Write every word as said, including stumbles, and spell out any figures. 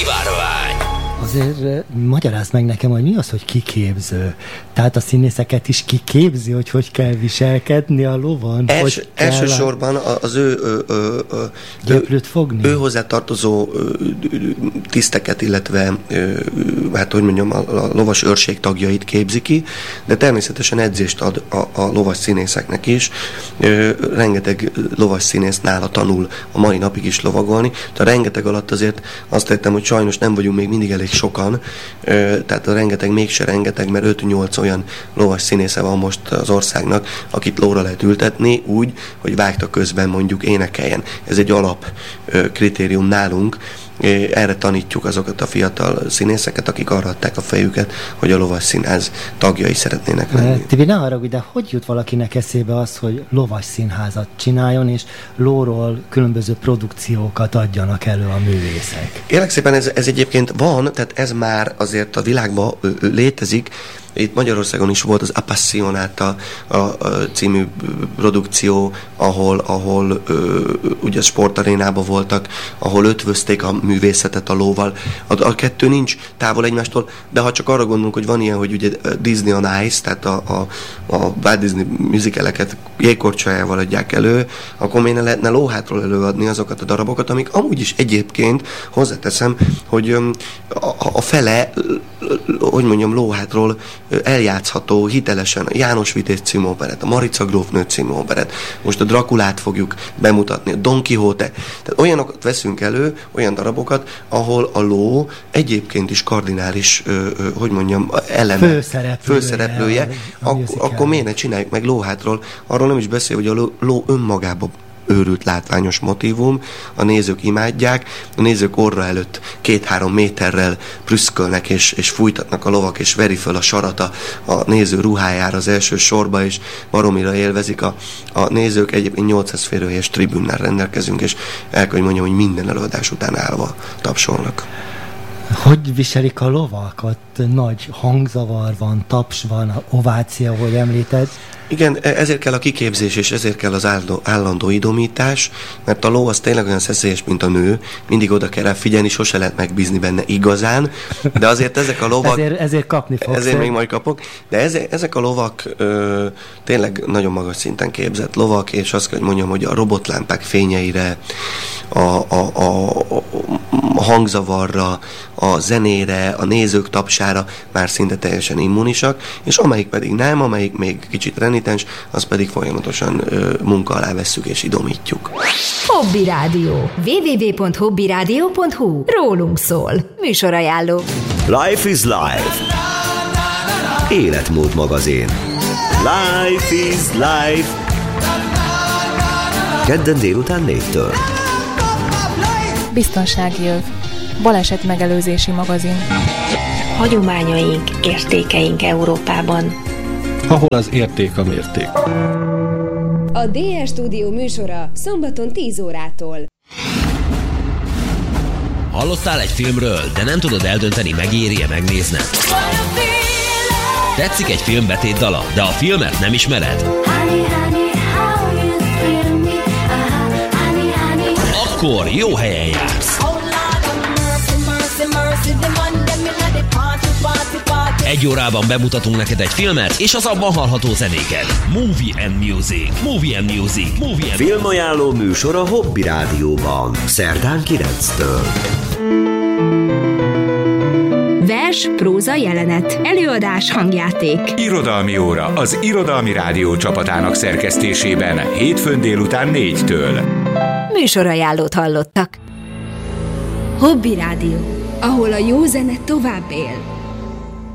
Szivárvány. Azért magyarázd meg nekem, hogy mi az, hogy kiképző. Tehát a színészeket is kiképzi, hogy hogy kell viselkedni a lovon? Els, hogy kell elsősorban az ő, ő, ő, ő, fogni? ő hozzá tartozó tiszteket, illetve hát hogy mondjam, a, a lovas őrség tagjait képzi ki, de természetesen edzést ad a, a lovas színészeknek is. Rengeteg lovas színész nála tanul a mai napig is lovagolni. Tehát rengeteg alatt azért azt értem, hogy sajnos nem vagyunk még mindig elég sokan, tehát a rengeteg mégse rengeteg, mert öt-nyolc olyan lovas színésze van most az országnak, akit lóra lehet ültetni úgy, hogy vágta közben mondjuk énekeljen. Ez egy alap kritérium nálunk. Erre tanítjuk azokat a fiatal színészeket, akik arra adták a fejüket, hogy a lovas színház tagjai szeretnének lenni. Tibi, ne haragudj, de hogy jut valakinek eszébe az, hogy lovas színházat csináljon, és lóról különböző produkciókat adjanak elő a művészek? Kérlek szépen, ez, ez egyébként van, tehát ez már azért a világban ö, ö, létezik. Itt Magyarországon is volt az Appassionata a, a című produkció, ahol, ahol ö, ugye sportarénában voltak, ahol ötvözték a művészetet a lóval. A, a kettő nincs távol egymástól, de ha csak arra gondolunk, hogy van ilyen, hogy ugye Disney on Ice, tehát a, a, a Walt Disney musicaleket jégkorcsolyával adják elő, akkor miért ne lehetne lóhátról előadni azokat a darabokat, amik amúgy is egyébként hozzáteszem, hogy a, a fele, hogy mondjam, lóhátról eljátszható hitelesen a János Vitéz című operett, a Marica grófnő című operett, most a Drakulát fogjuk bemutatni, a Don Quixote. Tehát olyanokat veszünk elő, olyan darabokat, ahol a ló egyébként is kardinális, ö, ö, hogy mondjam, eleme, főszereplője, főszereplője ak- akkor miért ne csináljuk meg lóhátról? Arról nem is beszél, hogy a ló, ló önmagában őrült látványos motívum, a nézők imádják, a nézők orra előtt két-három méterrel prüszkölnek és, és fújtatnak a lovak, és veri föl a sarat a, a néző ruhájára az első sorba, és baromira élvezik a, a nézők. Egyébként nyolcszáz férőhelyes tribünnel rendelkezünk, és el kell, hogy mondjam, hogy minden előadás után állva tapsolnak. Hogy viselik a lovakat? Nagy hangzavar van, taps van, ováció, hogy említed. Igen, ezért kell a kiképzés, és ezért kell az állandó, állandó idomítás, mert a ló az tényleg olyan szeszélyes, mint a nő, mindig oda kell rá figyelni, sose lehet megbízni benne igazán, de azért ezek a lovak... ezért, ezért kapni fogsz. Ezért még majd kapok, de ezek, ezek a lovak ö, tényleg nagyon magas szinten képzett lovak, és azt kell, hogy mondjam, hogy a robotlámpák fényeire, a, a, a, a hangzavarra, a zenére, a nézők tapsára már szinte teljesen immunisak, és amelyik pedig nem, amelyik még kicsit renitens, az pedig folyamatosan ö, munka alá vesszük és idomítjuk. Hobby Rádió. double-u double-u double-u pont hobby rádió pont hu. Rólunk szól. Műsorajánló. Life is life. Életmód magazin. Life is life. Kedden délután négytől. Biztonsági öv. Baleset megelőzési magazin. Hagyományaink, értékeink Európában. Ahol az érték a mérték. A dé es Stúdió műsora szombaton tíz órától. Hallottál egy filmről, de nem tudod eldönteni, megéri-e megnézned? Tetszik egy film betétdala, de a filmet nem ismered? Akkor jó helyen jársz. Egy órában bemutatunk neked egy filmet, és az abban hallható zenéket. Movie and Music. Movie and Music. Movie and Filmajánló műsor a Hobby Rádióban. Szerdán kilenctől. Vers, próza, jelenet. Előadás, hangjáték. Irodalmi óra az Irodalmi Rádió csapatának szerkesztésében hétfőn délután négytől. Műsorajánlót hallottak. Hobby Rádió. Ahol a jó zene tovább él.